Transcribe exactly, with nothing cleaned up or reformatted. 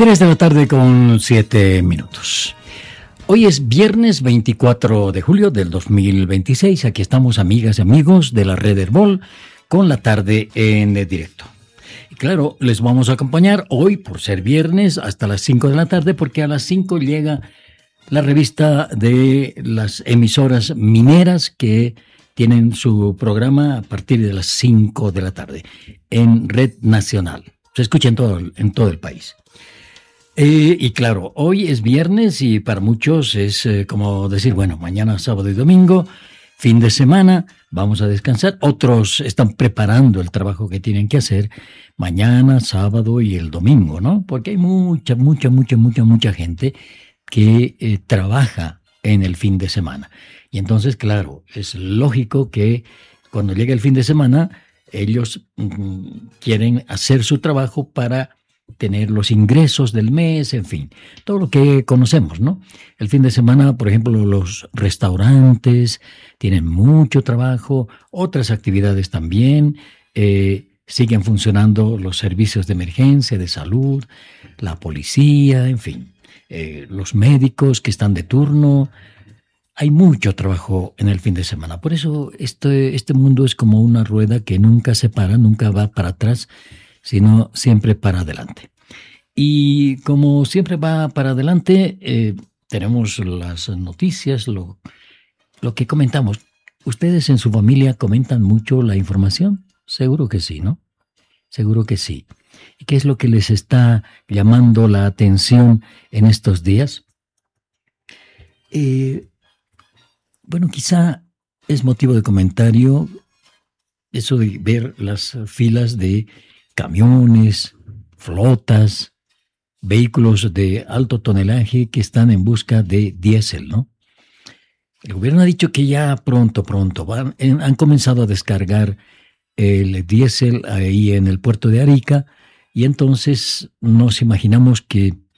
Tres de la tarde con siete minutos. Hoy es viernes veinticuatro de julio del dos mil veintiséis. Aquí estamos, amigas y amigos de la red Herbol, con la tarde en directo. Y claro, les vamos a acompañar hoy, por ser viernes, hasta las cinco de la tarde, porque a las cinco llega la revista de las emisoras mineras que tienen su programa a partir de las cinco de la tarde en Red Nacional. Se escucha en todo, en todo el país. Eh, y claro, hoy es viernes y para muchos es eh, como decir, bueno, mañana sábado y domingo, fin de semana, vamos a descansar. Otros están preparando el trabajo que tienen que hacer mañana, sábado y el domingo, ¿no? Porque hay mucha, mucha, mucha, mucha, mucha gente que eh, trabaja en el fin de semana. Y entonces, claro, es lógico que cuando llegue el fin de semana, ellos mm, quieren hacer su trabajo para tener los ingresos del mes, en fin, todo lo que conocemos, ¿no? El fin de semana, por ejemplo, los restaurantes tienen mucho trabajo, otras actividades también, eh, siguen funcionando los servicios de emergencia, de salud, la policía, en fin, eh, los médicos que están de turno. Hay mucho trabajo en el fin de semana, por eso este, este mundo es como una rueda que nunca se para, nunca va para atrás, sino siempre para adelante. Y como siempre va para adelante, eh, tenemos las noticias, lo, lo que comentamos. ¿Ustedes en su familia comentan mucho la información? Seguro que sí, ¿no? Seguro que sí. ¿Y qué es lo que les está llamando la atención en estos días? Eh, bueno, quizá es motivo de comentario eso de ver las filas de camiones, flotas, vehículos de alto tonelaje que están en busca de diésel, ¿no? El gobierno ha dicho que ya pronto, pronto van, han comenzado a descargar el diésel ahí en el puerto de Arica y entonces nos imaginamos que